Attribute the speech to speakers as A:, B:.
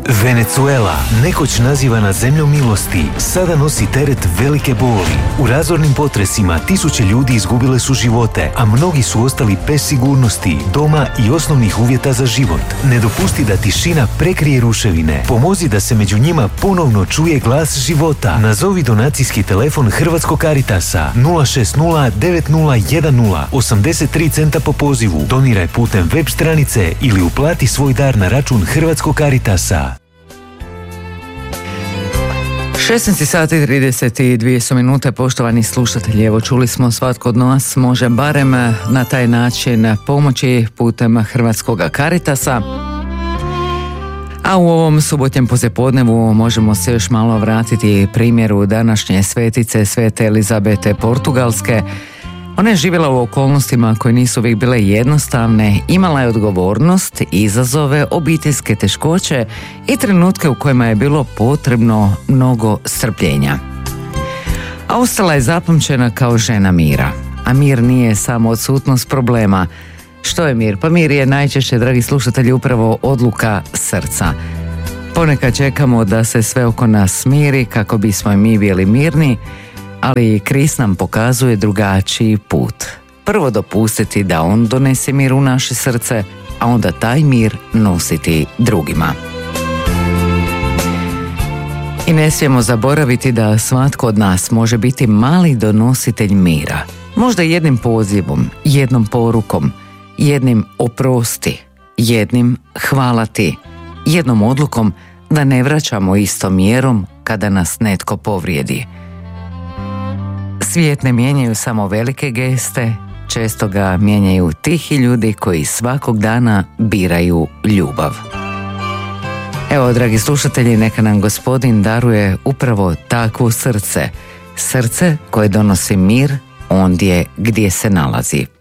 A: Venezuela, nekoć nazivana zemljom milosti, sada nosi teret velike boli. U razornim potresima tisuće ljudi izgubile su živote, a mnogi su ostali bez sigurnosti, doma i osnovnih uvjeta za život. Ne dopusti da tišina prekrije ruševine. Pomozi da se među njima ponovno čuje glas života. Nazovi donacijski telefon Hrvatskog Caritasa 060 9010 83 centa po pozivu. Doniraj putem web stranice ili uplati svoj dar na račun Hrvatskog Caritasa.
B: 16 sati 32 su minute, poštovani slušatelji. Evo, čuli smo, svatko od nas može barem na taj način pomoći putem Hrvatskog Caritasa. A u ovom subotnjem poslijepodnevu možemo se još malo vratiti primjeru današnje svetice, Svete Elizabete Portugalske. Ona je živjela u okolnostima koje nisu uvijek bile jednostavne, imala je odgovornost, izazove, obiteljske teškoće i trenutke u kojima je bilo potrebno mnogo strpljenja. A ostala je zapamćena kao žena mira. A mir nije samo odsutnost problema. Što je mir? Pa mir je najčešće, dragi slušatelji, upravo odluka srca. Ponekad čekamo da se sve oko nas smiri kako bismo i mi bili mirni, ali Krist nam pokazuje drugačiji put. Prvo dopustiti da on donese mir u naše srce, a onda taj mir nositi drugima. I ne smijemo zaboraviti da svatko od nas može biti mali donositelj mira. Možda jednim pozivom, jednom porukom, jednim oprosti, jednim hvala ti, jednom odlukom da ne vraćamo istom mjerom kada nas netko povrijedi. Svijet ne mijenjaju samo velike geste, često ga mijenjaju tihi ljudi koji svakog dana biraju ljubav. Evo, dragi slušatelji, neka nam Gospodin daruje upravo takvo srce. Srce koje donosi mir ondje gdje se nalazi.